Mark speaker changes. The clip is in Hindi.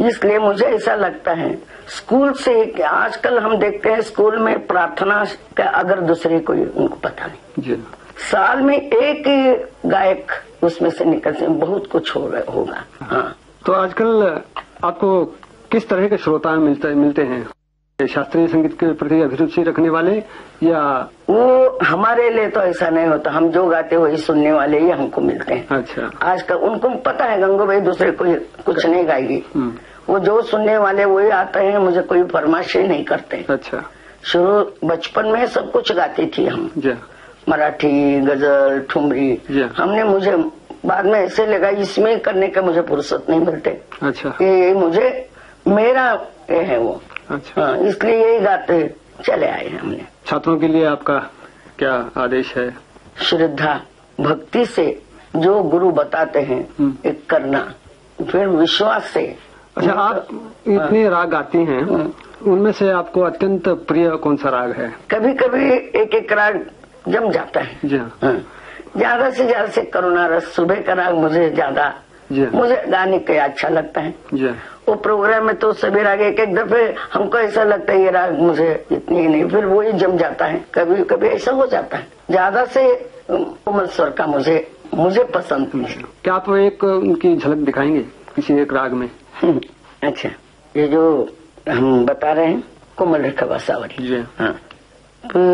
Speaker 1: इसलिए मुझे ऐसा लगता है स्कूल से, आजकल हम देखते हैं स्कूल में प्रार्थना का अगर दूसरे कोई उनको पता नहीं
Speaker 2: जी।
Speaker 1: साल में एक ही गायक उसमें से निकलते हैं, बहुत कुछ होगा। हाँ।
Speaker 2: तो आजकल आपको किस तरह के श्रोता मिलते हैं? शास्त्रीय संगीत के प्रति अभिरुचि रखने वाले या?
Speaker 1: वो हमारे लिए तो ऐसा नहीं होता, हम जो गाते वही सुनने वाले ही हमको मिलते हैं।
Speaker 2: अच्छा।
Speaker 1: आजकल उनको पता है गंगू भाई दूसरे कोई कुछ नहीं गाएगी, वो जो सुनने वाले वही आते हैं, मुझे कोई फरमाइश नहीं करते।
Speaker 2: अच्छा।
Speaker 1: शुरू बचपन में सब कुछ गाती थी हम, मराठी, गजल, ठुमरी। मुझे बाद में ऐसे लगा इसमें करने का मुझे फुर्सत नहीं मिलते।
Speaker 2: अच्छा।
Speaker 1: ये मुझे मेरा ये है वो।
Speaker 2: अच्छा।
Speaker 1: हाँ, इसलिए यही गाते चले आए हैं हमने।
Speaker 2: छात्रों के लिए आपका क्या आदेश है? श्रद्धा
Speaker 1: भक्ति से जो गुरु बताते हैं एक करना, फिर विश्वास से।
Speaker 2: अच्छा, आप इतने राग गाती हैं, उनमें से आपको अत्यंत प्रिय कौन सा राग है?
Speaker 1: कभी कभी एक एक राग जम जाता है।
Speaker 2: जी हाँ।
Speaker 1: ज्यादा से ज्यादा से करुणा रस, सुबह का राग मुझे ज्यादा मुझे गाने का अच्छा लगता है।
Speaker 2: जी।
Speaker 1: वो प्रोग्राम में तो सभी राग एक दफे हमको ऐसा लगता है ये राग मुझे इतनी नहीं, फिर वो ही जम जाता है। कभी कभी ऐसा हो जाता है। ज्यादा से कोमल स्वर का मुझे पसंद है।
Speaker 2: क्या आप एक उनकी झलक दिखाएंगे किसी एक राग में?
Speaker 1: अच्छा, ये जो हम बता रहे हैं कोमल रेखा बासावरी।
Speaker 2: जी हाँ।